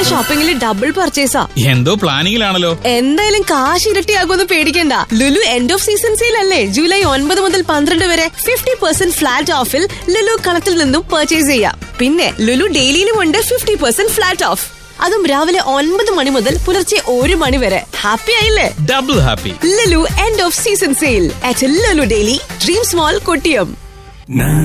ഇത്തവണത്തെ ഷോപ്പിംഗിൽ ഡബിൾ പർച്ചേസാ. എന്തോ പ്ലാനിങ്ങിലാണല്ലോ. എന്തായാലും കാശ് ഇരട്ടിയാകുമെന്ന് പേടിക്കണ്ട. Lulu end off season sale അല്ലേ? ജൂലൈ 9 മുതൽ 12 വരെ 50% ഫ്ലാറ്റ് ഓഫിൽ ലുലു കളത്തിൽ നിന്നും പർച്ചേസ് ചെയ്യാം. പിന്നെ ലുലു ഡെയിലിയിലും ഉണ്ട് 50% ഫ്ലാറ്റ് ഓഫ്. അതും രാവിലെ 9 മണി മുതൽ പുലർച്ചെ 1 മണി വരെ. ഹാപ്പി ആയില്ലേ? Double happy. Lulu end off season sale at Lulu daily, dream small, Kottiyam.